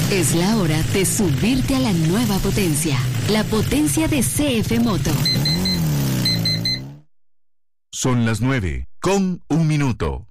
Es la hora de subirte a la nueva potencia, la potencia de CF Moto. Son las 9:01.